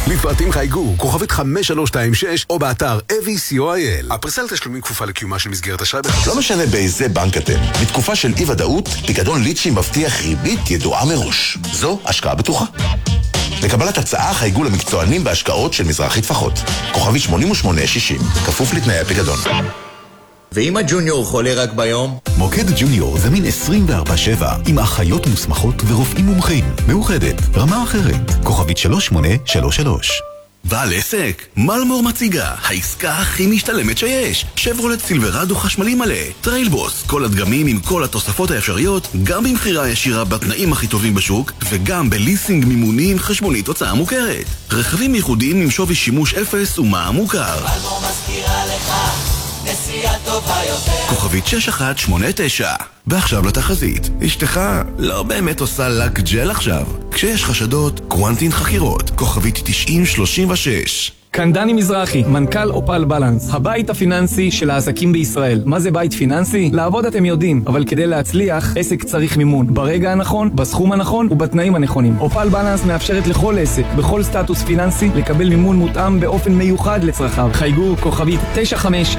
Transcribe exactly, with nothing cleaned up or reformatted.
לפרטים חייגו, כוכבית חמש שלוש שתיים שש או באתר A V C O I L. הפריסה לתשלומים כפופה לקיומה של מסגרת אשראי. לא משנה באיזה בנק אתם. בתקופה של אי ודאות, פיקדון ליצ'י מבטיח ריבית ידועה מראש. זו השקעה בטוחה. לקבלת הצעה חייגו למקצוענים בהשקעות של מזרחי טפחות. כוכבית שמונים ושמונה שישים, כפוף לתנאי הפיקדון. ואם הג'וניור חולה רק ביום? מוקד ג'וניור זמין עשרים וארבע שבע עם אחיות מוסמכות ורופאים מומחים. מאוחדת, רמה אחרת, כוכבית שלוש שמונה שלוש שלוש. בעל עסק, מלמור מציגה, העסקה הכי משתלמת שיש. שברולט סילברדו חשמלי מלא, טריילבוס, כל הדגמים עם כל התוספות האפשריות, גם במחירה ישירה בתנאים הכי טובים בשוק, וגם בליסינג מימוני עם חשבונית הוצאה מוכרת. רכבים ייחודיים עם שווי שימוש אפס ומע"מ מוכר. מלמור מזכירה לך נסיעה טובה יותר. כוכבית שש אחת שמונה תשע. ועכשיו לתחזית. אשתך לא באמת עושה לק ג'ל עכשיו. כשיש חשדות, קוונטין חקירות. כוכבית תשעים שלושים ושש. כאן דני מזרחי, מנכ"ל אופל בלנס, הבית הפיננסי של העסקים בישראל. מה זה בית פיננסי? לעבוד אתם יודעים, אבל כדי להצליח, עסק צריך מימון. ברגע הנכון, בסכום הנכון ובתנאים הנכונים. אופל בלנס מאפשרת לכל עסק, בכל סטטוס פיננסי, לקבל מימון מותאם באופן מיוחד לצרכיו. חייגו כוכבית תשע חמש